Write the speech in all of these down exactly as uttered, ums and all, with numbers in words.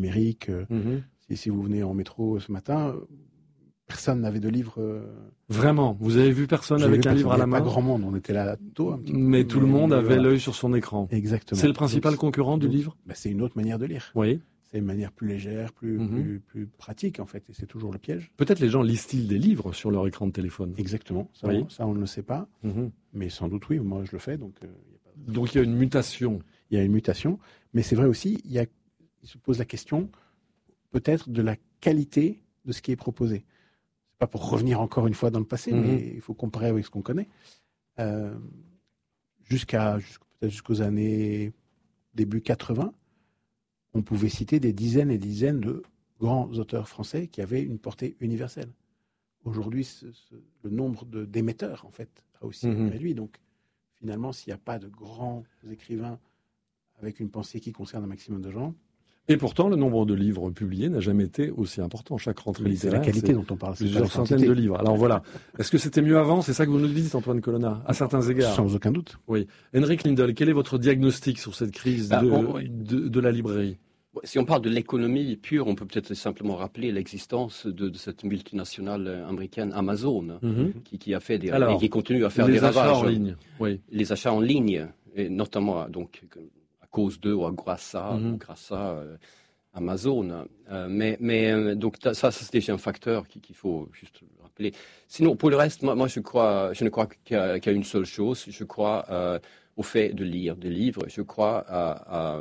l'Amérique. Mm-hmm. Si, si vous venez en métro ce matin, personne n'avait de livre. Euh... Vraiment, vous avez vu personne avec un livre à la main? Pas grand monde, on était là tôt un petit peu. Mais tout le monde avait voilà. l'œil sur son écran. Exactement. C'est le principal donc, concurrent donc, du livre? Bah, c'est une autre manière de lire. Oui. C'est une manière plus légère, plus, mm-hmm. plus, plus pratique en fait, et c'est toujours le piège. Peut-être les gens lisent-ils des livres sur leur écran de téléphone? Exactement, ça, oui. on, ça on ne le sait pas, mm-hmm. mais sans doute oui, moi je le fais. Donc, euh, y a pas... donc il y a une mutation. Il y a une mutation, mais c'est vrai aussi, il, y a, il se pose la question peut-être de la qualité de ce qui est proposé. Pas pour revenir encore une fois dans le passé, mmh. mais il faut comparer avec ce qu'on connaît. Euh, jusqu'à, jusqu'à peut-être jusqu'aux années début quatre-vingts, on pouvait citer des dizaines et des dizaines de grands auteurs français qui avaient une portée universelle. Aujourd'hui, ce, ce, le nombre de, d'émetteurs, en fait, a aussi mmh. réduit. Donc, finalement, s'il n'y a pas de grands écrivains avec une pensée qui concerne un maximum de gens, et pourtant, le nombre de livres publiés n'a jamais été aussi important. Chaque rentrée oui, littéraire, c'est la qualité dont on parle. Plusieurs centaines de livres. Alors voilà. Est-ce que c'était mieux avant? C'est ça que vous nous dites, Antoine Colonna, à certains égards. Sans aucun doute. Oui. Henrik Lindell, quel est votre diagnostic sur cette crise bah, de, on, oui. de, de la librairie? Si on parle de l'économie pure, on peut peut-être simplement rappeler l'existence de, de cette multinationale américaine Amazon, mm-hmm. qui, qui a fait des Alors, et qui continue à faire des des ravages. achats en ligne. Oui. Les achats en ligne, et notamment donc à cause d'eux ou à grâce à, mm-hmm. grâce à euh, Amazon. Euh, mais, mais donc ça, ça c'est déjà un facteur qu'il, qu'il faut juste rappeler. Sinon, pour le reste, moi, moi je crois, je ne crois qu'il y a, qu'il y a une seule chose. Je crois euh, au fait de lire des livres. Je crois à, à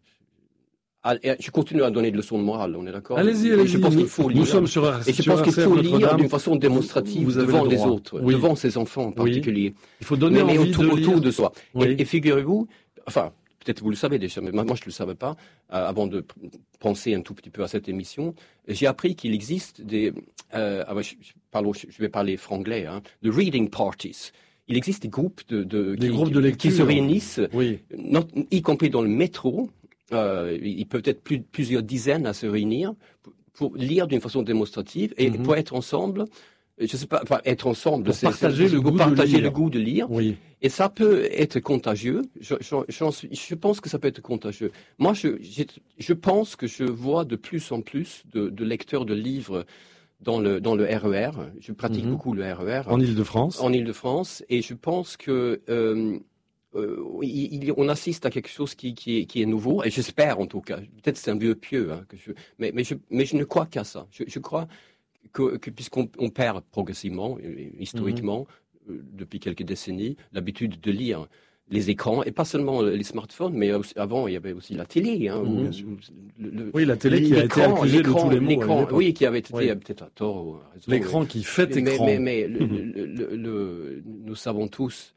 Je continue à donner des leçons de morale, on est d'accord? Allez-y, allez-y. Je pense nous, qu'il faut lire. Nous sommes sur R C F. Et je pense qu'il faut lire d'une façon démonstrative vous devant le les autres, oui. devant ses enfants en particulier. Oui. Il faut donner mais, envie mais autour, de autour lire. de soi. Oui. Et, et figurez-vous, enfin, peut-être vous le savez déjà, mais moi je ne le savais pas, euh, avant de penser un tout petit peu à cette émission, j'ai appris qu'il existe des... Euh, ah ouais, je, je, parle, je vais parler franglais, hein, de reading parties. Il existe des groupes de, de, des qui, groupes de lecture. qui se réunissent, oui. not, y compris dans le métro. Euh, il peut être plus, plusieurs dizaines à se réunir pour, pour lire d'une façon démonstrative et mm-hmm. pour être ensemble. Je sais pas, enfin, être ensemble, pour c'est, partager, c'est, le, pour goût partager de le goût de lire. Oui. Et ça peut être contagieux. Je, je, j'en suis, je pense que ça peut être contagieux. Moi, je, je pense que je vois de plus en plus de, de lecteurs de livres dans le, dans le R E R. Je pratique mm-hmm. beaucoup le R E R. En Île-de-France. En Île-de-France. Et je pense que... Euh, Euh, il, il, on assiste à quelque chose qui, qui, est, qui est nouveau, et j'espère en tout cas, peut-être c'est un vieux pieux, hein, que je, mais, mais, je, mais je ne crois qu'à ça. Je, je crois que, que puisqu'on on perd progressivement, historiquement, mm-hmm. euh, depuis quelques décennies, l'habitude de lire les écrans, et pas seulement les smartphones, mais aussi, avant il y avait aussi la télé. Hein, mm-hmm. où, le, le, oui, la télé qui a été accusée de tous les maux. L'écran, oui, qui avait été oui. peut-être à tort. Ou à raison, l'écran mais, qui fait mais, écran. Mais, mais, mais mm-hmm. le, le, le, nous savons tous,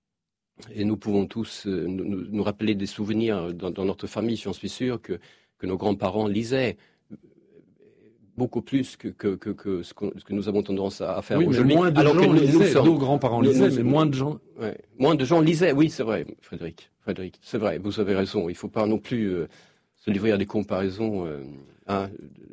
et nous pouvons tous euh, nous, nous rappeler des souvenirs dans, dans notre famille, j'en suis sûr, que, que nos grands-parents lisaient beaucoup plus que, que, que, que, ce, que ce que nous avons tendance à faire oui, aujourd'hui. Mais moins de Alors gens que nous, lisaient, nous sommes, nos grands-parents lisaient, nous, mais moins de gens... Ouais, moins de gens lisaient, oui, c'est vrai, Frédéric. Frédéric, c'est vrai, vous avez raison. Il ne faut pas non plus euh, se livrer à des comparaisons. Euh, hein,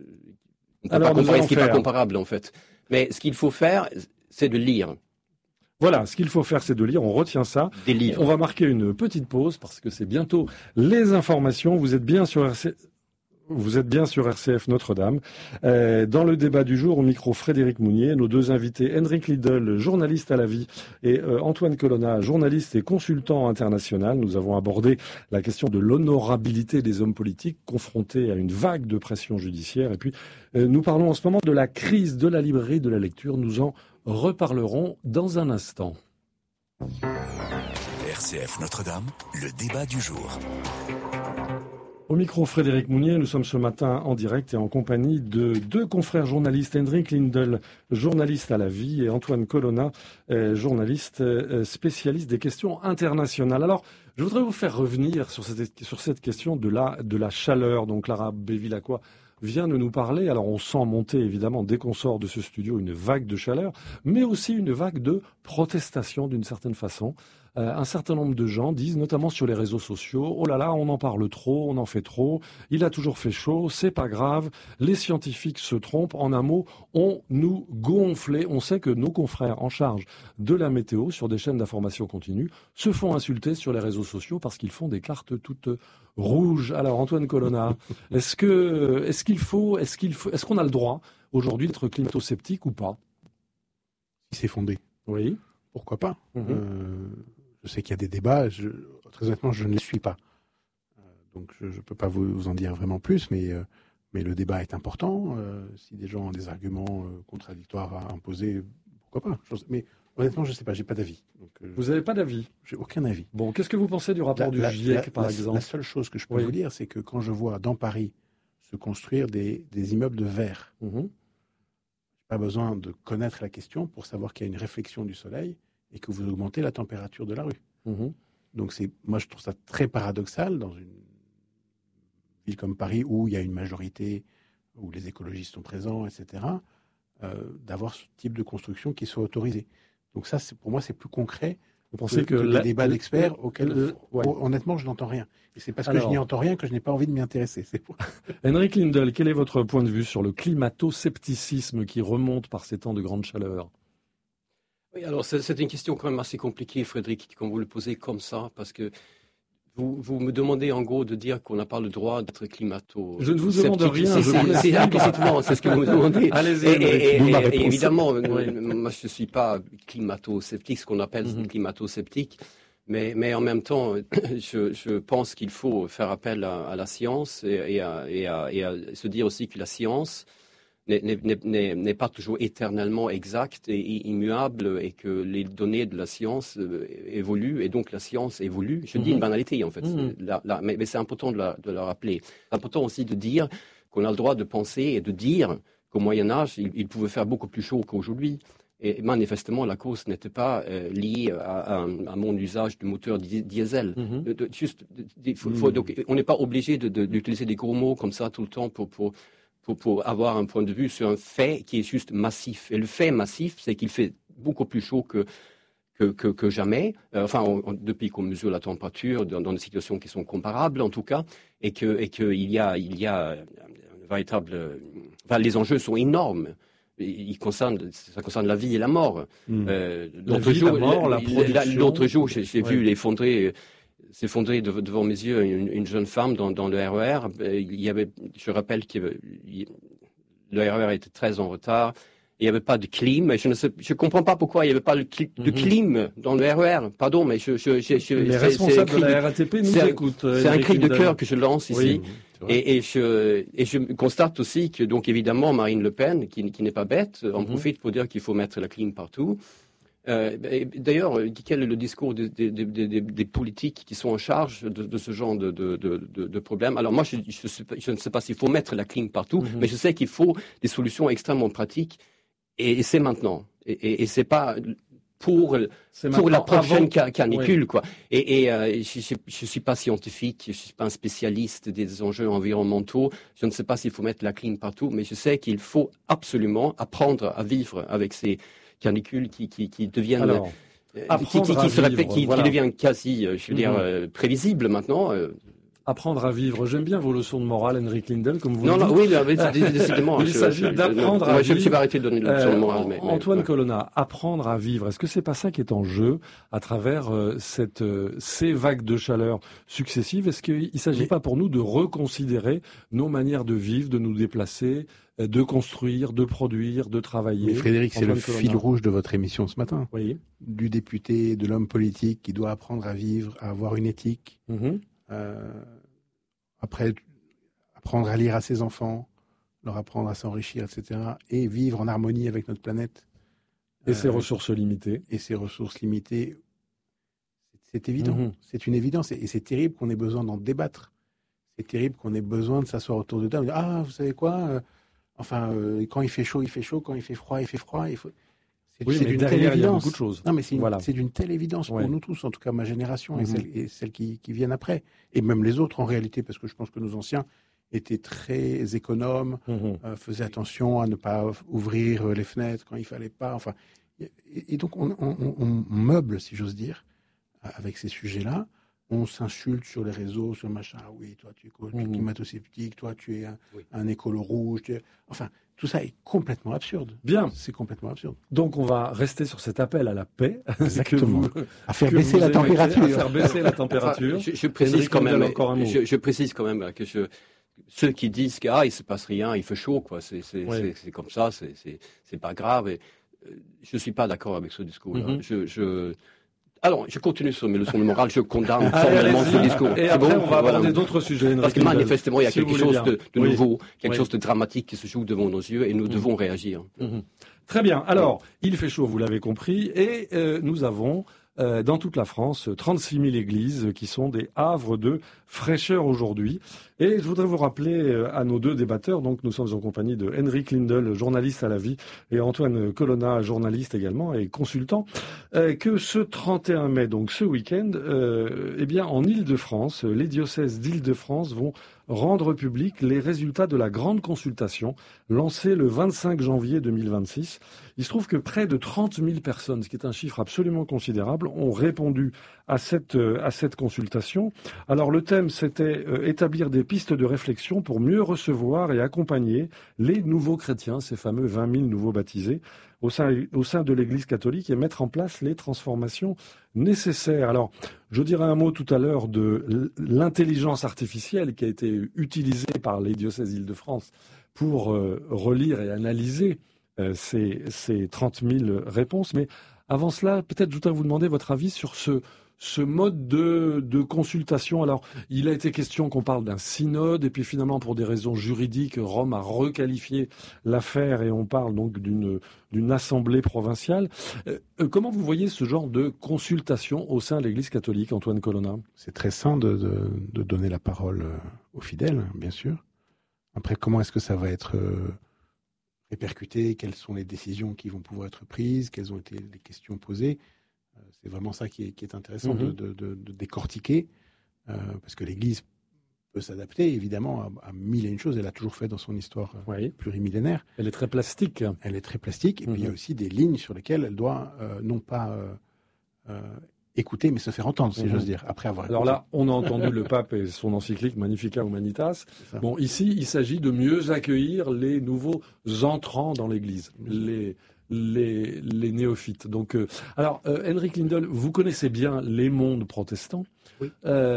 on ne peut pas comparer ce qui n'est pas comparable, en fait. Mais ce qu'il faut faire, c'est de lire. Voilà, ce qu'il faut faire, c'est de lire. On retient ça. Des livres. On va marquer une petite pause parce que c'est bientôt les informations. Vous êtes bien sur R C... Vous êtes bien sur R C F Notre-Dame. Euh, dans le débat du jour, au micro Frédéric Mounier, nos deux invités, Henrik Lindell, journaliste à la vie, et euh, Antoine Colonna, journaliste et consultant international. Nous avons abordé la question de l'honorabilité des hommes politiques confrontés à une vague de pression judiciaire. Et puis, euh, nous parlons en ce moment de la crise de la librairie, de la lecture. Nous en reparlerons dans un instant. R C F Notre-Dame, le débat du jour. Au micro Frédéric Mounier, nous sommes ce matin en direct et en compagnie de deux confrères journalistes, Henrik Lindell, journaliste à la vie, et Antoine Colonna, euh, journaliste euh, spécialiste des questions internationales. Alors, je voudrais vous faire revenir sur cette, sur cette question de la, de la chaleur. Donc, Lara Bevilacqua vient de nous parler. Alors, on sent monter, évidemment, dès qu'on sort de ce studio, une vague de chaleur, mais aussi une vague de protestation, d'une certaine façon. euh, un certain nombre de gens disent, notamment sur les réseaux sociaux, oh là là, on en parle trop, on en fait trop, il a toujours fait chaud, c'est pas grave, les scientifiques se trompent. En un mot, on nous gonfle. On sait que nos confrères en charge de la météo sur des chaînes d'information continue se font insulter sur les réseaux sociaux parce qu'ils font des cartes toutes rouges. Alors Antoine Colonna, est-ce que, est-ce qu'il faut, est-ce qu'il faut, est-ce qu'on a le droit aujourd'hui d'être climato-sceptique ou pas? Si c'est fondé. Oui. Pourquoi pas? Mmh. euh, Je sais qu'il y a des débats. Je, très honnêtement, je ne les suis pas. Euh, donc je ne peux pas vous, vous en dire vraiment plus, mais, euh, mais le débat est important. Euh, si des gens ont des arguments euh, contradictoires à imposer, pourquoi pas? Je, mais honnêtement, je ne sais pas. J'ai pas d'avis. Donc, euh, Vous n'avez pas d'avis? J'ai aucun avis. Bon, qu'est-ce que vous pensez du rapport La, du la, GIEC, la, par la, exemple? La seule chose que je peux oui. vous dire, c'est que quand je vois dans Paris se construire des, des immeubles de verre, mmh. pas besoin de connaître la question pour savoir qu'il y a une réflexion du soleil et que vous augmentez la température de la rue. Mmh. Donc c'est, moi je trouve ça très paradoxal dans une ville comme Paris où il y a une majorité, où les écologistes sont présents, et cetera, euh, d'avoir ce type de construction qui soit autorisé. Donc ça, c'est, pour moi, c'est plus concret. Vous pensez que, que, que la, les débats le, d'experts auxquels, le, ouais. honnêtement, je n'entends rien. Et c'est parce Alors, que je n'y entends rien que je n'ai pas envie de m'y intéresser. C'est pour... Henrik Lindel, quel est votre point de vue sur le climato-scepticisme qui remonte par ces temps de grande chaleur? Oui, alors c'est, c'est une question quand même assez compliquée, Frédéric, quand vous le posez comme ça, parce que vous, vous me demandez en gros de dire qu'on n'a pas le droit d'être climato. Je ne vous demande rien. C'est, je c'est, c'est implicitement, c'est ce que vous me demandez. Allez-y. Et, et, et, et, et évidemment, oui. moi je ne suis pas climato-sceptique, ce qu'on appelle mm-hmm. climato-sceptique, mais, mais en même temps, je, je pense qu'il faut faire appel à, à la science et, et, à, et, à, et à se dire aussi que la science N'est, n'est, n'est, n'est pas toujours éternellement exacte et immuable et que les données de la science euh, évoluent et donc la science évolue. Je mm-hmm. dis une banalité en fait, mm-hmm. la, la, mais, mais c'est important de la, de la rappeler. C'est important aussi de dire qu'on a le droit de penser et de dire qu'au Moyen-Âge, il, il pouvait faire beaucoup plus chaud qu'aujourd'hui. Et manifestement, la cause n'était pas euh, liée à, à, à mon usage du moteur di- diesel. Mm-hmm. De, de, juste, de, faut, mm-hmm. faut, donc, on n'est pas obligé de, de, d'utiliser des gros mots comme ça tout le temps pour... pour Pour, pour avoir un point de vue sur un fait qui est juste massif. Et le fait massif, c'est qu'il fait beaucoup plus chaud que, que, que, que jamais, euh, enfin, on, on, depuis qu'on mesure la température dans, dans des situations qui sont comparables, en tout cas, et qu'il et que il y a, il y a un véritable... Enfin, les enjeux sont énormes. Ils concernent, ça concerne la vie et la mort. Mmh. Euh, l'autre, jour, la mort, la, la l'autre jour, j'ai, j'ai ouais. vu l'effondrer... s'effondrer devant mes yeux une, une jeune femme dans, dans le R E R. Il y avait, je rappelle que le R E R était très en retard. Il n'y avait pas de clim. Je ne sais, je comprends pas pourquoi il n'y avait pas de, cli, de clim dans le R E R. Pardon, mais je, je, je, je les responsables de la R A T P nous c'est écoutent. Un, c'est un cri de cœur que je lance ici. Oui, et, et, je, et je constate aussi que, donc évidemment, Marine Le Pen, qui, qui n'est pas bête, en mm-hmm. profite pour dire qu'il faut mettre la clim partout. Euh, d'ailleurs, quel est le discours des, des, des, des, des politiques qui sont en charge de, de ce genre de, de, de, de problème? Alors moi, je, je, sais pas, je ne sais pas s'il faut mettre la clim partout, mm-hmm. mais je sais qu'il faut des solutions extrêmement pratiques, et, et c'est maintenant. Et, et, et c'est pas pour, c'est pour la prochaine avant... canicule, oui. quoi. Et, et euh, je ne suis pas scientifique, je ne suis pas un spécialiste des enjeux environnementaux, je ne sais pas s'il faut mettre la clim partout, mais je sais qu'il faut absolument apprendre à vivre avec ces canicules qui, qui, qui deviennent Alors, euh, qui, qui, qui, se répètent, qui, voilà. qui deviennent quasi, je veux mm-hmm. dire, euh, prévisibles maintenant. Euh. Apprendre à vivre. J'aime bien vos leçons de morale, Henrik Lindel, comme vous non, le dites. Non, oui, décidément. Il je, s'agit je, d'apprendre non, à moi, vivre. Je ne vais arrêter de donner des leçons euh, de morale. Mais, Antoine mais, Colonna, apprendre à vivre. Est-ce que c'est pas ça qui est en jeu à travers euh, cette, euh, ces vagues de chaleur successives? Est-ce qu'il ne s'agit mais... pas pour nous de reconsidérer nos manières de vivre, de nous déplacer, de construire, de produire, de travailler? Mais Frédéric, Antoine c'est le Colonna. fil rouge de votre émission ce matin. Oui. Du député, de l'homme politique qui doit apprendre à vivre, à avoir une éthique. Mm-hmm. Euh, après, apprendre à lire à ses enfants, leur apprendre à s'enrichir, et cetera. Et vivre en harmonie avec notre planète. Et euh, ses ressources limitées. Et ses ressources limitées. C'est évident. Mm-hmm. C'est une évidence. Et c'est terrible qu'on ait besoin d'en débattre. C'est terrible qu'on ait besoin de s'asseoir autour de table et dire « Ah, vous savez quoi euh, Enfin, euh, quand il fait chaud, il fait chaud. Quand il fait froid, il fait froid. » il faut... C'est, oui, c'est mais d'une derrière, telle évidence. Il y a beaucoup de choses. Non, mais c'est, une, voilà. c'est d'une telle évidence ouais. pour nous tous, en tout cas ma génération mm-hmm. et celles, et celles qui, qui viennent après. Et même les autres en réalité, parce que je pense que nos anciens étaient très économes, mm-hmm. euh, faisaient attention à ne pas ouvrir les fenêtres quand il fallait pas. Enfin, et, et donc on, on, on, on meuble, si j'ose dire, avec ces sujets-là. On s'insulte sur les réseaux, sur machin. Ah oui, toi, tu es mmh. climato-sceptique, toi, tu es un, oui. un écolo rouge. Tu es... Enfin, tout ça est complètement absurde. Bien. C'est complètement absurde. Donc, on va rester sur cet appel à la paix. Exactement. Vous, à faire baisser la température. À faire baisser la température. Enfin, je, je, précise quand même, je, je précise quand même que je, ceux qui disent qu'il ah, ne se passe rien, il fait chaud, quoi. C'est, c'est, oui. c'est, c'est comme ça, c'est, c'est, c'est pas grave. Et, euh, je ne suis pas d'accord avec ce discours-là. Mm-hmm. Je... je Alors, je continue sur mes leçons de morale, je condamne formellement ce discours. Et après, bon, on va aborder voilà. d'autres sujets. Parce que manifestement, il y a si quelque chose de, de oui. nouveau, quelque oui. chose de dramatique qui se joue devant nos yeux et nous mmh. devons réagir. Mmh. Très bien. Alors, il fait chaud, vous l'avez compris, et euh, nous avons euh, dans toute la France trente-six mille églises qui sont des havres de fraîcheur aujourd'hui. Et je voudrais vous rappeler euh, à nos deux débatteurs, donc nous sommes en compagnie de Henrik Lindel, journaliste à la vie, et Antoine Colonna, journaliste également et consultant, euh, que ce trente et un mai, donc ce week-end, euh, eh bien en Île-de-France, les diocèses d'Île-de-France vont rendre public les résultats de la grande consultation lancée le vingt-cinq janvier deux mille vingt-six. Il se trouve que près de trente mille personnes, ce qui est un chiffre absolument considérable, ont répondu à cette, à cette consultation. Alors le thème, c'était euh, établir des pistes de réflexion pour mieux recevoir et accompagner les nouveaux chrétiens, ces fameux vingt mille nouveaux baptisés, au sein, au sein de l'Église catholique et mettre en place les transformations nécessaires. Alors, je dirais un mot tout à l'heure de l'intelligence artificielle qui a été utilisée par les diocèses d'Île-de-France pour euh, relire et analyser euh, ces, ces trente mille réponses. Mais avant cela, peut-être je voudrais vous demander votre avis sur ce... Ce mode de, de consultation, alors il a été question qu'on parle d'un synode et puis finalement pour des raisons juridiques, Rome a requalifié l'affaire et on parle donc d'une, d'une assemblée provinciale. Euh, comment vous voyez ce genre de consultation au sein de l'Église catholique, Antoine Colonna ? C'est très sain de, de, de donner la parole aux fidèles, bien sûr. Après, comment est-ce que ça va être répercuté ? Quelles sont les décisions qui vont pouvoir être prises ? Quelles ont été les questions posées ? C'est vraiment ça qui est, qui est intéressant mmh. de, de, de décortiquer, euh, parce que l'Église peut s'adapter, évidemment, à, à mille et une choses. Elle a toujours fait dans son histoire oui. plurimillénaire. Elle est très plastique. Elle est très plastique, et mmh. puis il y a aussi des lignes sur lesquelles elle doit euh, non pas euh, euh, écouter, mais se faire entendre, si mmh. j'ose dire, après avoir Alors écouté. là, on a entendu le pape et son encyclique Magnificat Humanitas. Bon, ici, il s'agit de mieux accueillir les nouveaux entrants dans l'Église, les... Les, les néophytes. Donc, euh, alors, euh, Henrik Lindel, vous connaissez bien les mondes protestants. Oui.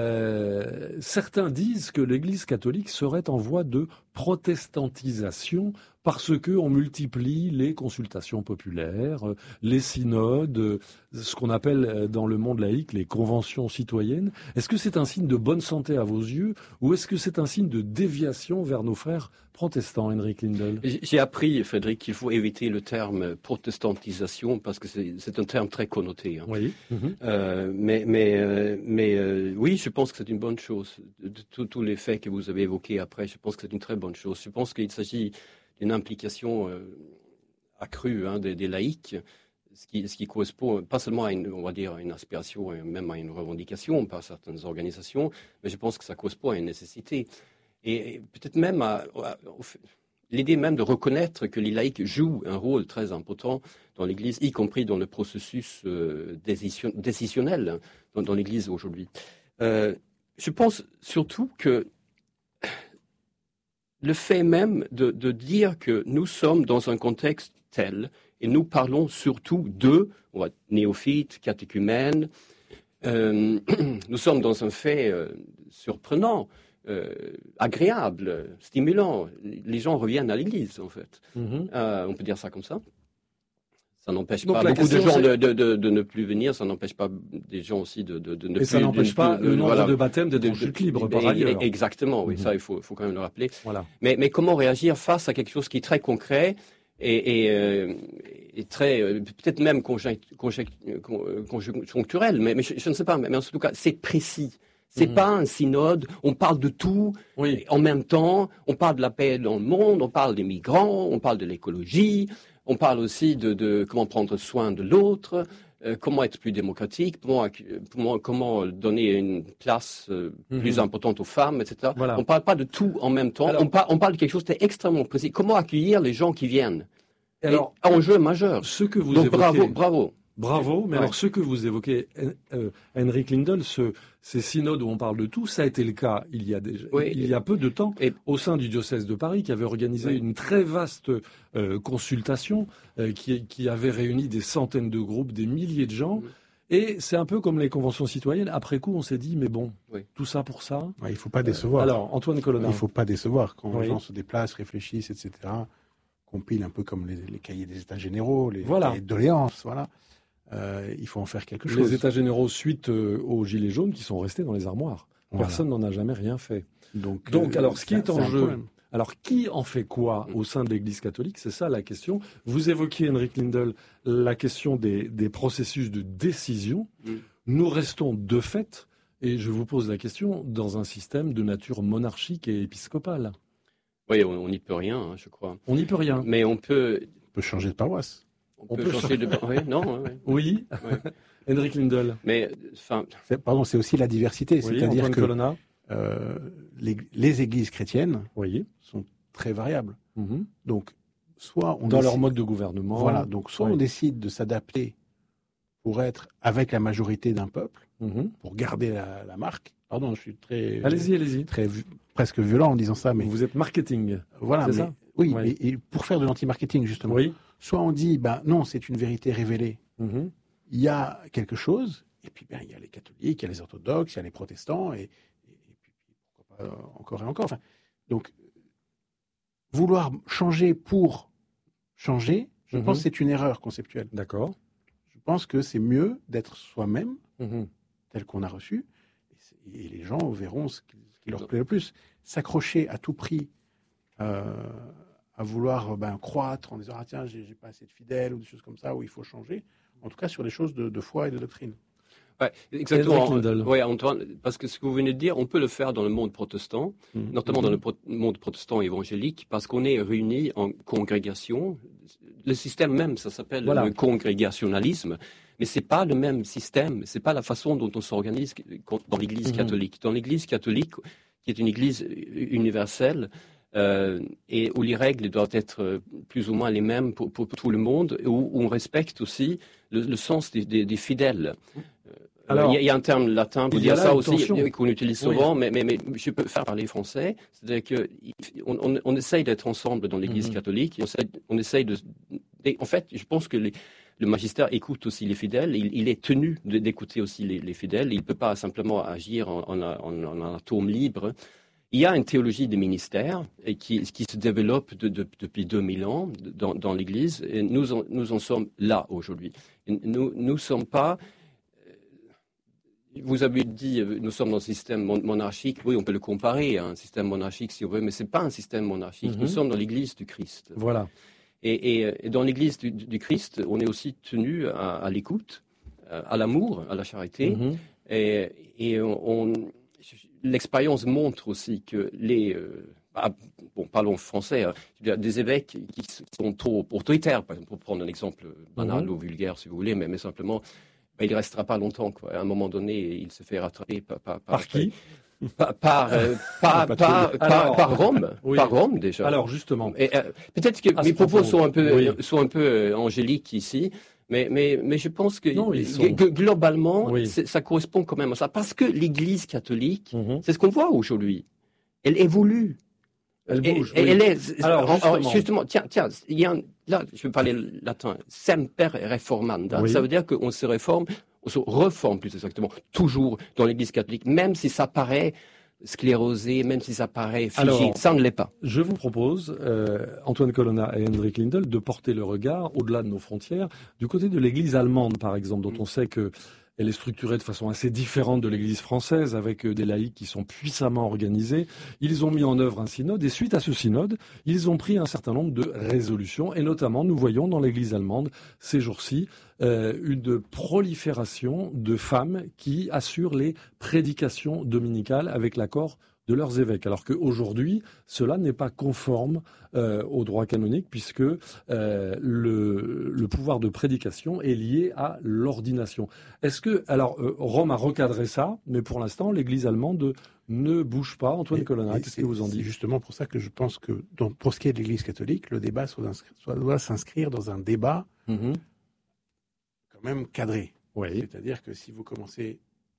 Euh, certains disent que l'Église catholique serait en voie de protestantisation parce qu'on multiplie les consultations populaires, les synodes, ce qu'on appelle dans le monde laïque les conventions citoyennes. Est-ce que c'est un signe de bonne santé à vos yeux ou est-ce que c'est un signe de déviation vers nos frères protestants, Henrik Lindel ? J'ai appris, Frédéric, qu'il faut éviter le terme protestantisation parce que c'est, c'est un terme très connoté. Hein. Oui. Mm-hmm. Euh, mais mais, euh, mais euh, oui, je pense que c'est une bonne chose. De, de tous les faits que vous avez évoqués après, je pense que c'est une très bonne chose. Je pense qu'il s'agit d'une implication euh, accrue hein, des, des laïcs, ce qui, ce qui correspond pas seulement à une, on va dire, à une aspiration, même à une revendication par certaines organisations, mais je pense que ça correspond à une nécessité. Et, et peut-être même à, à, à l'idée même de reconnaître que les laïcs jouent un rôle très important dans l'Église, y compris dans le processus euh, décision, décisionnel dans, dans l'Église aujourd'hui. Euh, je pense surtout que le fait même de, de dire que nous sommes dans un contexte tel, et nous parlons surtout de néophytes, catéchumènes, euh, nous sommes dans un fait euh, surprenant, euh, agréable, stimulant. Les gens reviennent à l'Église, en fait. Mm-hmm. Euh, on peut dire ça comme ça. Ça n'empêche Donc pas beaucoup de gens de, de, de, de ne plus venir, ça n'empêche pas des gens aussi de, de, de ne et plus... Et ça n'empêche de, pas de, de, le nombre voilà, de baptêmes d'être en chute libre, par ailleurs. Exactement, oui, mm-hmm. ça, il faut, faut quand même le rappeler. Voilà. Mais, mais comment réagir face à quelque chose qui est très concret et, et, euh, et très, euh, peut-être même conject, conject, conjoncturel, mais, mais je, je ne sais pas, mais en tout cas, c'est précis. C'est mmh. pas un synode, on parle de tout oui. en même temps, on parle de la paix dans le monde, on parle des migrants, on parle de l'écologie, on parle aussi de, de comment prendre soin de l'autre, euh, comment être plus démocratique, comment, comment, comment donner une place euh, mmh. plus importante aux femmes, et cetera. Voilà. On ne parle pas de tout en même temps, alors, on, par, on parle de quelque chose d'extrêmement précis. Comment accueillir les gens qui viennent ? Alors, enjeu majeur. Ce que vous Donc, évoquez, bravo, bravo. Bravo, mais Ouais. alors ce que vous évoquez, euh, Henrik Lindell, ce, ces synodes où on parle de tout, ça a été le cas il y a, déjà, Oui. il y a peu de temps Et- au sein du diocèse de Paris qui avait organisé Oui. une très vaste euh, consultation euh, qui, qui avait réuni des centaines de groupes, des milliers de gens. Mhm. Et c'est un peu comme les conventions citoyennes. Après coup, on s'est dit, mais bon, Oui. tout ça pour ça. Ouais, il ne faut pas décevoir. Alors, Antoine Colonna. Il ne faut pas décevoir. Quand Oui. les gens se déplacent, réfléchissent, et cetera, compilent un peu comme les, les cahiers des États généraux, les Voilà. cahiers de doléances, voilà. Euh, il faut en faire quelque chose. Les États généraux suite euh, aux Gilets jaunes qui sont restés dans les armoires. Voilà. Personne n'en a jamais rien fait. Donc, Donc, euh, alors, ce qui c'est- est en c'est un jeu, problème. alors qui en fait quoi au sein de l'Église catholique? C'est ça la question. Vous évoquiez, Henrik Lindell, la question des, des processus de décision. Mm. Nous restons de fait, et je vous pose la question, dans un système de nature monarchique et épiscopale. Oui, on n'y peut rien, hein, je crois. On n'y peut rien. Mais on peut, On peut changer de paroisse. on On peut, peut changer de. Oui, non, oui, Oui, oui. Henrik Lindell. Mais enfin, C'est- Pardon, c'est aussi la diversité. Oui, C'est-à-dire Antoine que Colonna. euh, les, les églises chrétiennes Oui. sont très variables. Mhm. Donc, soit on Dans décide- leur mode de gouvernement. Voilà, donc soit Oui. on décide de s'adapter pour être avec la majorité d'un peuple, Mhm. pour garder la, la marque. Pardon, je suis très, Allez-y, allez-y. très vi- presque violent en disant ça, mais Vous êtes marketing. voilà. c'est mais- ça oui, Ouais. mais- et pour faire de l'anti-marketing justement. Oui. Soit on dit, ben non, c'est une vérité révélée. Mhm. Il y a quelque chose, et puis ben il y a les catholiques, il y a les orthodoxes, il y a les protestants, et, et- et puis pourquoi pas, euh, encore et encore. Enfin, donc vouloir changer pour changer, je Mhm. pense que c'est une erreur conceptuelle. D'accord. Je pense que c'est mieux d'être soi-même, Mhm. tel qu'on a reçu, et, c'est- et les gens verront ce qui, ce qui leur plaît le plus. S'accrocher à tout prix euh, à vouloir ben, croître en disant ah tiens j'ai j'ai pas assez de fidèles ou des choses comme ça où il faut changer. En tout cas sur les choses de, de foi et de doctrine. ouais, exactement. Henrik Lindell. Oui, Antoine, parce que ce que vous venez de dire, on peut le faire dans le monde protestant, Mhm. notamment dans le pro- monde protestant évangélique, parce qu'on est réunis en congrégation. Le système même, ça s'appelle Voilà. le congrégationalisme, mais c'est pas le même système, c'est pas la façon dont on s'organise dans l'Église Mhm. catholique. Dans l'Église catholique, qui est une Église universelle, euh, et où les règles doivent être plus ou moins les mêmes pour, pour, pour tout le monde, et où, où on respecte aussi le, le sens des, des, des fidèles. Alors, il, y a, il y a un terme latin pour il y a dire là ça une aussi, tension. qu'on utilise souvent, mais, mais, mais je peux faire parler français. C'est-à-dire qu'on on, on essaye d'être ensemble dans l'Église Mhm. catholique. Et on, essaye, on essaye de. En fait, je pense que les, le magistère écoute aussi les fidèles. Il, il est tenu de, d'écouter aussi les, les fidèles. Il ne peut pas simplement agir en, en, en, en un atome libre. Il y a une théologie des ministères et qui, qui se développe de, de, depuis deux mille ans dans, dans l'Église. Et nous en, nous en sommes là aujourd'hui. Nous ne sommes pas. Vous avez dit, nous sommes dans un système monarchique. Oui, on peut le comparer à un système monarchique si on veut, mais ce n'est pas un système monarchique. Mhm. Nous sommes dans l'Église du Christ. Voilà. Et, et, et dans l'Église du, du Christ, on est aussi tenu à, à l'écoute, à l'amour, à la charité. Mhm. Et, et on, l'expérience montre aussi que les... Euh, ah, bon, parlons français, hein, il y a des évêques qui sont trop autoritaires, par exemple, pour prendre un exemple banal Mhm. ou vulgaire, si vous voulez, mais, mais simplement... Ben, il ne restera pas longtemps. Quoi. À un moment donné, il se fait rattraper par, par, par, Par qui par, par, euh, par, Pas par, par, Alors, par Rome. oui. Par Rome, déjà. Alors, justement. Et, euh, peut-être que À mes ce propos propos, sont un peu, oui. sont un peu euh, angéliques ici, mais, mais, mais je pense que, Non, ils sont- que globalement, Oui. c'est- ça correspond quand même à ça. Parce que l'Église catholique, Mhm. c'est ce qu'on voit aujourd'hui. Elle évolue. Elle Et- bouge. et- oui. Elle est, Alors, en- en- justement. justement, tiens, tiens, il y a un- là, je vais parler latin, semper reformanda. Oui. Ça veut dire qu'on se réforme, on se reforme plus exactement, toujours dans l'Église catholique, même si ça paraît sclérosé, même si ça paraît figé, Alors, ça ne l'est pas. Je vous propose, euh, Antoine Colonna et Henrik Lindell, de porter le regard au-delà de nos frontières, du côté de l'Église allemande, par exemple, dont on sait que elle est structurée de façon assez différente de l'Église française, avec euh, des laïcs qui sont puissamment organisés. Ils ont mis en œuvre un synode, et suite à ce synode, ils ont pris un certain nombre de résolutions, et notamment, nous voyons dans l'Église allemande, ces jours-ci, euh, une prolifération de femmes qui assurent les prédications dominicales avec l'accord de leurs évêques, alors qu'aujourd'hui, cela n'est pas conforme euh, au droit canonique, puisque euh, le, le pouvoir de prédication est lié à l'ordination. Est-ce que, alors, euh, Rome a recadré ça, mais pour l'instant, l'Église allemande ne bouge pas. Antoine Et- Colonna, et qu'est-ce c'est- que vous en C'est dites? justement pour ça que je pense que, dans- pour ce qui est de l'Église catholique, le débat soit inscrit- soit- doit s'inscrire dans un débat Mhm. comme quand même cadré. Oui. C'est-à-dire que si vous commencez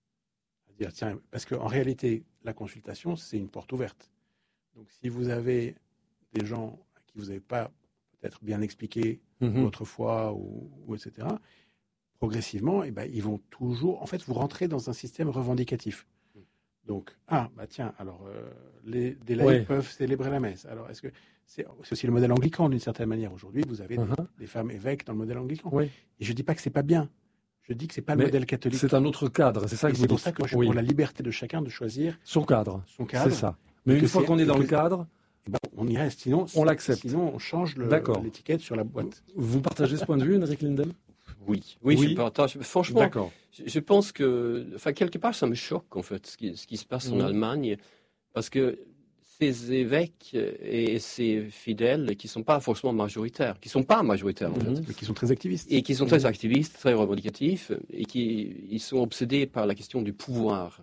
à dire, tiens, parce qu'en réalité, la consultation, c'est une porte ouverte. Donc, si vous avez des gens à qui vous n'avez pas peut-être bien expliqué Mhm. autrefois, ou, ou et cetera, progressivement, eh ben, ils vont toujours... En fait, vous rentrez dans un système revendicatif. Donc, ah, bah tiens, alors, euh, les, des laïcs Ouais. peuvent célébrer la messe. Alors, est-ce que c'est, c'est aussi le modèle anglican, d'une certaine manière. Aujourd'hui, vous avez des, Mhm. des femmes évêques dans le modèle anglican. Oui. Et je ne dis pas que c'est pas bien. Je dis que c'est pas Mais le modèle catholique. C'est un autre cadre, c'est ça Et que vous c'est pour dites. ça que moi, je suis Oui. pour la liberté de chacun de choisir Son cadre, son cadre. c'est ça. Mais Et une que fois c'est- qu'on est et dans que- le cadre, Eh ben, on y reste. Sinon, On l'accepte. Sinon, on change le- D'accord. l'étiquette sur la boîte. vous partagez ce point de vue, Henrik Lindel? Oui, oui, Oui. je partage. Franchement, D'accord. je, je pense que, enfin, quelque part, ça me choque, en fait, ce qui, ce qui se passe en Mhm. Allemagne, parce que ces évêques et ces fidèles qui ne sont pas forcément majoritaires, qui ne sont pas majoritaires, en Mhm. fait, Mais qui sont très activistes. et qui sont très activistes, très revendicatifs, et qui ils sont obsédés par la question du pouvoir.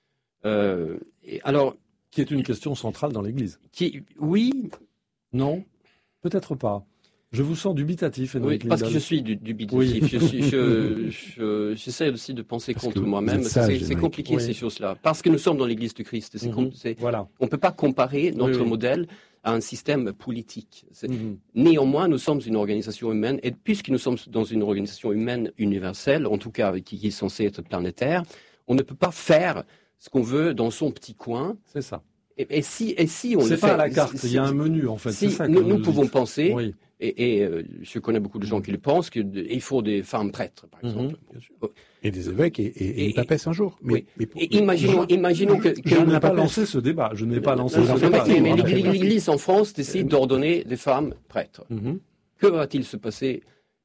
Euh, et alors, Qui est une question centrale dans l'Église. qui, oui, Non? Peut-être pas. Je vous sens dubitatif, oui, Henrik parce que Lindel. je suis du, dubitatif. Oui. Je suis, je, je- j'essaie aussi de penser Parce contre que moi-même. vous êtes sage, C'est, c'est Henrik. compliqué Oui. ces choses-là, parce que nous sommes dans l'Église du Christ. et C'est, Mhm. com- c'est- Voilà. on ne peut pas comparer notre Oui, oui. modèle à un système politique. C'est- Mhm. Néanmoins, nous sommes une organisation humaine, et puisque nous sommes dans une organisation humaine universelle, en tout cas qui, qui est censée être planétaire, on ne peut pas faire ce qu'on veut dans son petit coin. C'est ça. Et, et si, et si on C'est le pas fait, à la carte, si- il y a un menu en fait. si c'est ça que nous, vous nous nous pouvons dites. penser, Oui. et, et, euh, je connais beaucoup de gens qui le pensent, qu'il faut des femmes prêtres, par Mhm. exemple. Bien sûr. Et des évêques et, et, et Et- une papesse un jour. Mais, oui. mais pour- Et imaginons, imaginons que, que Je n'ai la pas papesse. lancé ce débat. Je n'ai pas lancé Non, ce non, débat. mais- mais je vous l'Église, rappelle. l'Église en France décide d'ordonner des femmes prêtres. Mhm. Que va-t-il se passer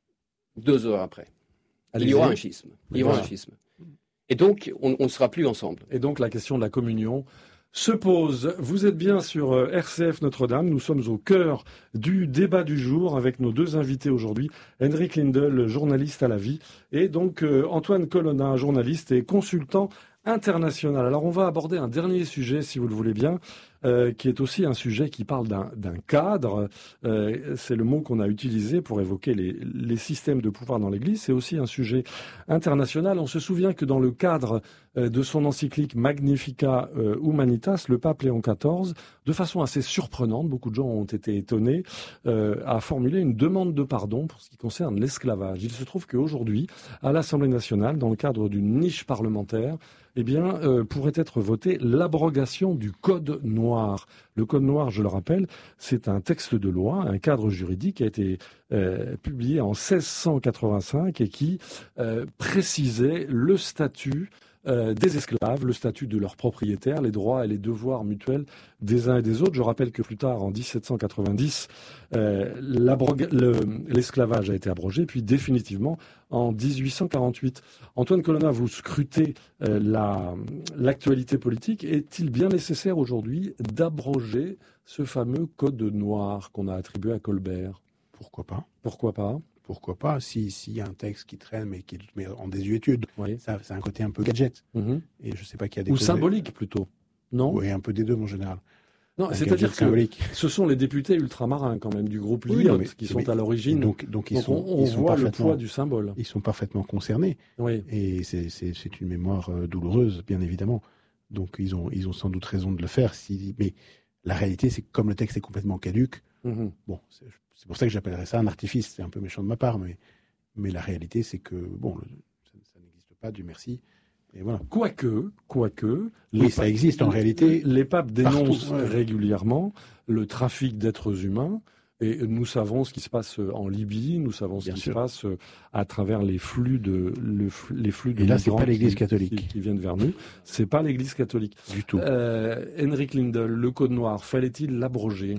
deux heures après? Il y aura un schisme. Il y aura Voilà. un schisme. Et donc, on on ne sera plus ensemble. Et donc la question de la communion se pose. Vous êtes bien sur euh, R C F Notre-Dame. Nous sommes au cœur du débat du jour avec nos deux invités aujourd'hui. Henrik Lindel, journaliste à la vie, et donc euh, Antoine Colonna, journaliste et consultant international. Alors on va aborder un dernier sujet, si vous le voulez bien, euh, qui est aussi un sujet qui parle d'un, d'un cadre. Euh, c'est le mot qu'on a utilisé pour évoquer les, les systèmes de pouvoir dans l'Église. C'est aussi un sujet international. On se souvient que dans le cadre euh, de son encyclique Magnificat euh, Humanitas, le pape Léon quatorze, de façon assez surprenante, beaucoup de gens ont été étonnés, euh, a formulé une demande de pardon pour ce qui concerne l'esclavage. Il se trouve qu'aujourd'hui, à l'Assemblée nationale, dans le cadre d'une niche parlementaire, eh bien, euh, pourrait être votée l'abrogation du Code noir. Le Code noir, je le rappelle, c'est un texte de loi, un cadre juridique qui a été euh, publié en seize cent quatre-vingt-cinq et qui euh, précisait le statut euh, des esclaves, le statut de leurs propriétaires, les droits et les devoirs mutuels des uns et des autres. Je rappelle que plus tard, en dix-sept cent quatre-vingt-dix, euh, le, l'esclavage a été abrogé, puis définitivement en dix-huit cent quarante-huit. Antoine Colonna, vous scrutez euh, la, l'actualité politique. Est-il bien nécessaire aujourd'hui d'abroger ce fameux code noir qu'on a attribué à Colbert? Pourquoi pas? Pourquoi pas? Pourquoi pas? Si, s'il y a un texte qui traîne, mais qui est mais en désuétude, Oui. ça, c'est un côté un peu gadget. Mm-hmm. Et je sais pas qu'il y a des Ou causes- symbolique plutôt? Non. Oui, un peu des deux, en général. Non, Un c'est-à-dire gadget que symbolique. ce sont les députés ultramarins quand même du groupe Oui, Lyot non, mais- qui mais- sont à l'origine. Donc, donc ils Donc sont, on, on ils sont voit le parfaitement, poids du symbole. ils sont parfaitement concernés. Oui. Et c'est, c'est, c'est une mémoire euh, douloureuse, bien évidemment. Donc ils ont, ils ont sans doute raison de le faire. Si, mais la réalité, c'est que comme le texte est complètement caduque, Mhm. bon, c'est, c'est pour ça que j'appellerais ça un artifice. C'est un peu méchant de ma part, mais, mais la réalité, c'est que bon, le- ça, ça n'existe pas, Dieu merci. Et voilà. Quoique, quoique, Oui, les ça papes- existe en réalité. Les papes dénoncent Partout, ouais. régulièrement le trafic d'êtres humains. Et nous savons ce qui se passe en Libye, nous savons ce Bien qui sûr. se passe à travers les flux de, le flux- les flux de Et là, c'est migrants pas l'Église qui- catholique. qui, qui viennent vers nous. C'est pas l'Église catholique. Du tout. Euh, Henrik Lindel, le Code noir, fallait-il l'abroger?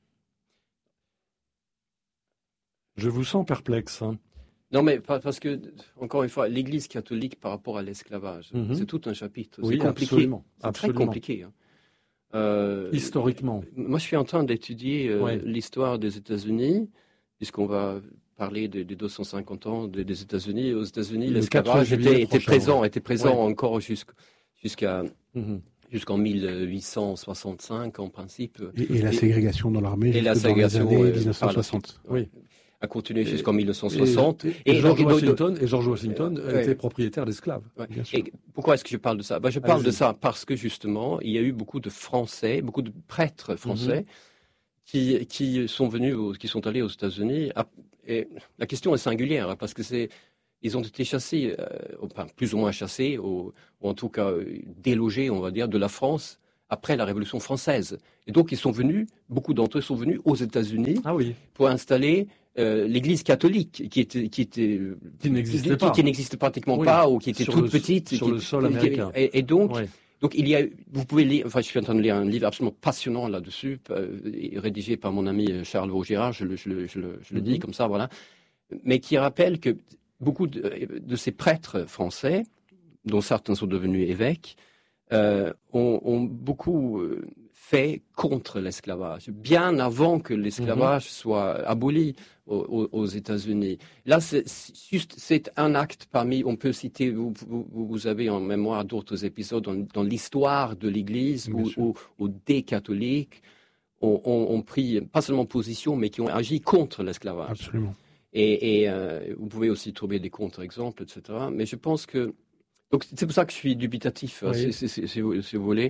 Je vous sens perplexe. Hein. Non, mais pa- parce que, encore une fois, l'Église catholique par rapport à l'esclavage, Mhm. c'est tout un chapitre. Oui, c'est compliqué. absolument. C'est absolument. très compliqué. hein. Euh, Historiquement. Moi, je suis en train d'étudier euh, Ouais. l'histoire des États-Unis, puisqu'on va parler des, des deux cent cinquante ans des, des États-Unis. Aux États-Unis, Le l'esclavage quatre juillet était, était prochain, présent, ouais. était présent Ouais. encore jusqu'- jusqu'à Mhm. jusqu'en mille huit cent soixante-cinq, en principe. Et, et la Et- ségrégation dans l'armée et la jusque dans les ségrégation, années euh, dix-neuf cent soixante. par la suite. Oui. a continué jusqu'en mille neuf cent soixante. Et, et, et, George donc, Washington, et George Washington euh, était ouais. propriétaire d'esclaves. Ouais. Et pourquoi est-ce que je parle de ça? Ben, je parle Allez-y. de ça parce que justement, il y a eu beaucoup de Français, beaucoup de prêtres français mm-hmm. qui, qui sont venus, qui sont allés aux États-Unis. Et la question est singulière parce que c'est, ils ont été chassés, euh, enfin, plus ou moins chassés, ou, ou en tout cas délogés, on va dire, de la France après la Révolution française. Et donc, ils sont venus, beaucoup d'entre eux sont venus aux États-Unis ah oui. pour installer euh, l'Église catholique, qui était, qui était, qui n'existait qui, pas, qui n'existe pratiquement oui. pas, ou qui était sur toute le, petite, sur qui, le sol qui, américain. Et, et donc, oui. donc, il y a, vous pouvez lire. Enfin, je suis en train de lire un livre absolument passionnant là-dessus, euh, rédigé par mon ami Charles Vaugirard. Je le, je le, je le, je le mm-hmm. dis comme ça, voilà, mais qui rappelle que beaucoup de, de ces prêtres français, dont certains sont devenus évêques, euh, ont, ont beaucoup fait contre l'esclavage, bien avant que l'esclavage mmh. soit aboli aux, aux États-Unis. Là, c'est juste, c'est un acte parmi, on peut citer, vous, vous, vous avez en mémoire d'autres épisodes dans, dans l'histoire de l'Église où, où, où des catholiques ont, ont, ont pris, pas seulement position, mais qui ont agi contre l'esclavage. Absolument. Et, et euh, vous pouvez aussi trouver des contre-exemples, et cetera. Mais je pense que, donc c'est pour ça que je suis dubitatif, oui. si, si, si, si, vous, si vous voulez.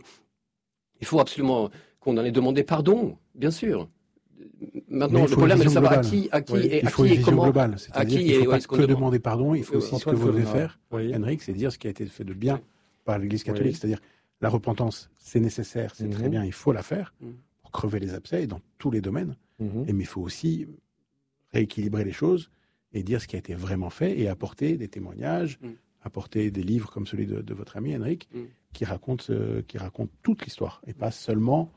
Il faut absolument qu'on en ait demandé pardon, bien sûr. Maintenant, le problème, c'est de savoir à qui, à qui oui, et il à faut qui une et vision comment. globale. C'est-à-dire qu'il ne faut pas que demande. demander pardon, il faut aussi euh, ce que vous devez faire, oui. Henrik, c'est dire ce qui a été fait de bien par l'Église catholique. Oui. C'est-à-dire la repentance, c'est nécessaire, c'est mm-hmm. très bien, il faut la faire mm-hmm. pour crever les abcès dans tous les domaines. Mm-hmm. Et, mais il faut aussi rééquilibrer les choses et dire ce qui a été vraiment fait et apporter des témoignages, mm. apporter des livres comme celui de, de votre ami Henrik, mm. qui raconte, euh, qui raconte toute l'histoire et pas seulement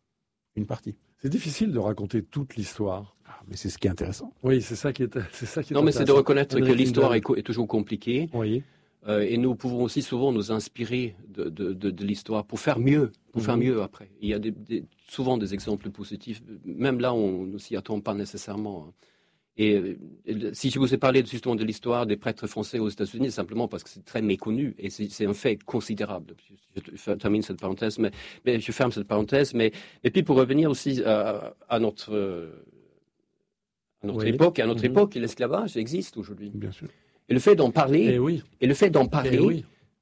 une partie. C'est difficile de raconter toute l'histoire. Ah, mais c'est ce qui est intéressant. Oui, c'est ça qui est, c'est ça qui est Non, mais c'est de reconnaître Henrik que l'histoire est, est toujours compliquée. Oui. Euh, et nous pouvons aussi souvent nous inspirer de, de, de, de l'histoire pour faire mieux, pour mm-hmm. faire mieux après. Il y a des, des, souvent des exemples positifs. Même là, on ne s'y attend pas nécessairement. Et, et si je vous ai parlé justement de l'histoire des prêtres français aux États-Unis, simplement parce que c'est très méconnu et c'est, c'est un fait considérable. Je, je termine cette parenthèse, mais, mais je ferme cette parenthèse. Mais et puis pour revenir aussi à, à notre, à notre oui. époque, à notre mm-hmm. époque, l'esclavage existe aujourd'hui. Bien sûr. Et le fait d'en parler, et, oui. et le fait d'en parler, oui.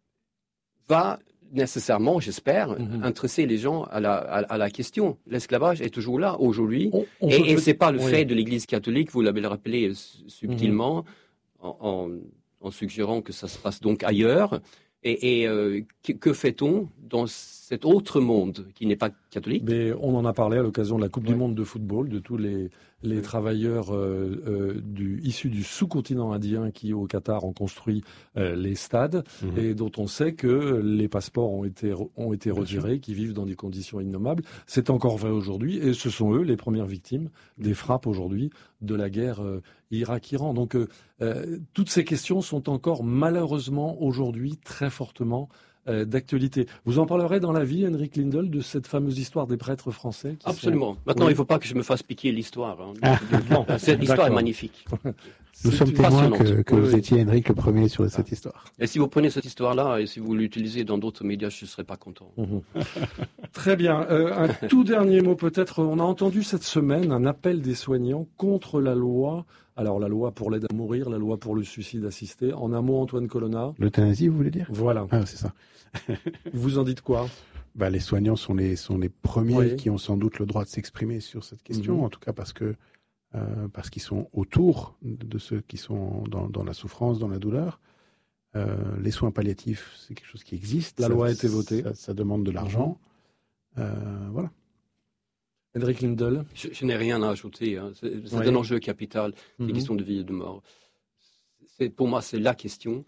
va nécessairement, j'espère, mm-hmm. intéresser les gens à la, à, à la question. L'esclavage est toujours là aujourd'hui, on, on et, et ce n'est pas le oui. fait de l'Église catholique, vous l'avez rappelé subtilement, mm-hmm. en, en, en suggérant que ça se passe donc ailleurs. Et, et euh, que, que fait-on dans cet autre monde qui n'est pas catholique? Mais on en a parlé à l'occasion de la Coupe ouais. du Monde de football, de tous les, les ouais. travailleurs euh, euh, du, issus du sous-continent indien qui, au Qatar, ont construit euh, les stades mmh. et dont on sait que les passeports ont été, ont été retirés, qui vivent dans des conditions innommables. C'est encore vrai aujourd'hui et ce sont eux les premières victimes des frappes aujourd'hui de la guerre euh, Irak-Iran. Donc euh, euh, toutes ces questions sont encore malheureusement aujourd'hui très fortement euh, d'actualité. Vous en parlerez dans la vie, Henrik Lindell, de cette fameuse histoire des prêtres français qui Absolument. Sont... Maintenant, oui. il ne faut pas que je me fasse piquer l'histoire. Hein. Ah. Non, cette histoire est magnifique. Nous sommes témoins que, que oui, vous oui. étiez, Henrik, le premier sur cette histoire. Et si vous prenez cette histoire-là et si vous l'utilisez dans d'autres médias, je ne serai pas content. Mmh. Très bien. Euh, un tout dernier mot peut-être. On a entendu cette semaine un appel des soignants contre la loi. Alors la loi pour l'aide à mourir, la loi pour le suicide assisté. En un mot, Antoine Colonna. L'euthanasie, vous voulez dire? Voilà. Ah, c'est ça. Vous en dites quoi? Bah, les soignants sont les, sont les premiers oui. qui ont sans doute le droit de s'exprimer sur cette question, mmh. en tout cas parce que Euh, parce qu'ils sont autour de ceux qui sont dans, dans la souffrance, dans la douleur. Euh, les soins palliatifs, c'est quelque chose qui existe. La ça, loi a été votée. Ça, ça demande de l'argent. Mmh. Euh, voilà. Henrik Lindell. Je, je n'ai rien à ajouter. Hein. C'est, c'est oui. un enjeu capital, mmh. des questions de vie et de mort. C'est, pour moi, c'est la question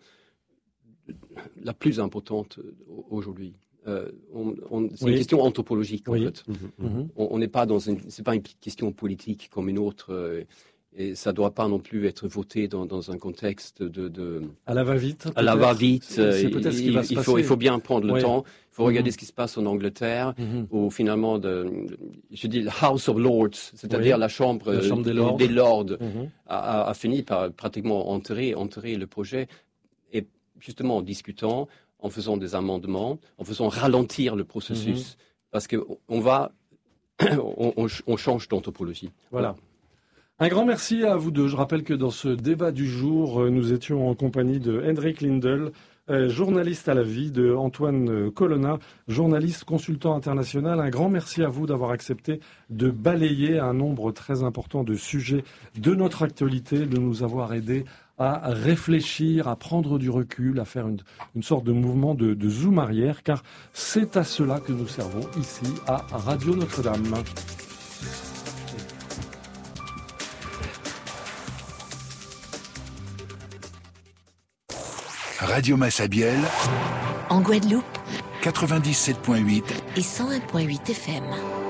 la plus importante aujourd'hui. Euh, on, on, c'est oui. une question anthropologique en oui. fait. Mm-hmm. On n'est pas dans une, c'est pas une question politique comme une autre, euh, et ça doit pas non plus être voté dans, dans un contexte de, de à la va-vite. À la va-vite. C'est, c'est peut-être il, ce qui va il, se il passer. faut, il faut bien prendre le oui. temps. Il faut regarder mm-hmm. ce qui se passe en Angleterre, mm-hmm. où finalement, de, je dis House of Lords, c'est-à-dire oui. la chambre, la chambre des lords, des lords mm-hmm. a, a fini par pratiquement enterrer, enterrer le projet, et justement en discutant, en faisant des amendements, en faisant ralentir le processus, mmh. parce qu'on va, on, on, on change d'anthropologie. Voilà. Un grand merci à vous deux. Je rappelle que dans ce débat du jour, nous étions en compagnie de Hendrik Lindell, euh, journaliste à la vie, de Antoine Colonna, journaliste consultant international. Un grand merci à vous d'avoir accepté de balayer un nombre très important de sujets de notre actualité, de nous avoir aidés à réfléchir, à prendre du recul, à faire une, une sorte de mouvement de, de zoom arrière, car c'est à cela que nous servons ici à Radio Notre-Dame. Radio Massabielle, en Guadeloupe, quatre-vingt-dix-sept virgule huit et cent un virgule huit F M.